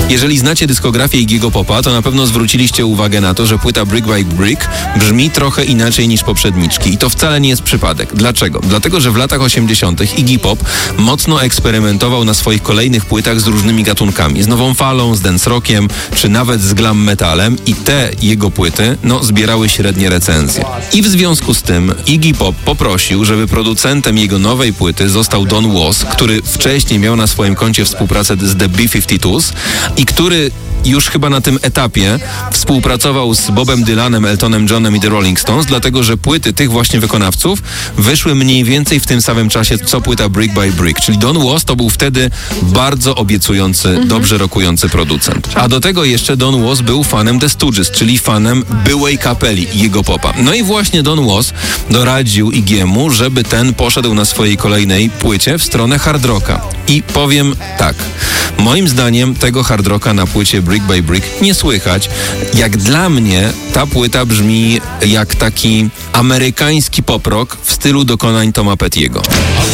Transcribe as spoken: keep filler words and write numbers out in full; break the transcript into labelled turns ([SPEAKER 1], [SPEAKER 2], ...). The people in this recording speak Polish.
[SPEAKER 1] Jeżeli znacie dyskografię Iggy'ego Popa, to na pewno zwróciliście uwagę na to, że płyta Brick by Brick brzmi trochę inaczej niż poprzedniczki. I to wcale nie jest przypadek. Dlaczego? Dlatego, że w latach osiemdziesiątych Iggy Pop mocno eksperymentował na swoich kolejnych płytach z różnymi gatunkami. Z nową falą, z dance rockiem, czy nawet z glam metalem. I te jego płyty, no, zbierały średnie recenzje. I w związku z tym Iggy Pop poprosił, żeby producentem jego nowej płyty został Don Was, który wcześniej miał na swoim koncie współpracę z The B pięćdziesiąt dwa i który już chyba na tym etapie współpracował z Bobem Dylanem, Eltonem Johnem i The Rolling Stones, dlatego że płyty tych właśnie wykonawców wyszły mniej więcej w tym samym czasie, co płyta Brick by Brick. Czyli Don Was to był wtedy bardzo obiecujący, mhm. dobrze rokujący producent. A do tego jeszcze Don Was był fanem The Stooges, czyli fanem byłej kapeli Iggy'ego Popa. No i właśnie Don Was doradził Iggy'emu, żeby ten poszedł na swojej kolejnej płycie w stronę hard rocka. I powiem tak, moim zdaniem tego hard rocka na płycie Brick by Brick nie słychać. Jak dla mnie ta płyta brzmi jak taki amerykański pop rock w stylu dokonań Toma Pettiego.